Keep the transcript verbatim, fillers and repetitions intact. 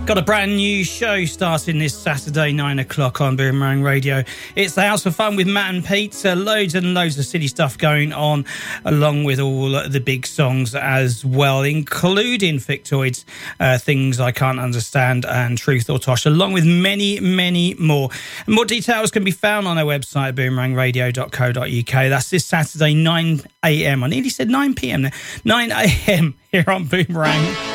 Got a brand new show starting this Saturday, nine o'clock on Boomerang Radio. It's the House of Fun with Matt and Pete. Uh, loads and loads of silly stuff going on, along with all the big songs as well, including Fictoids, uh, Things I Can't Understand, and Truth or Tosh, along with many, many more. And more details can be found on our website, boomerang radio dot co dot uk. That's this Saturday, nine a.m. I nearly said nine p.m. there. nine a.m. here on Boomerang.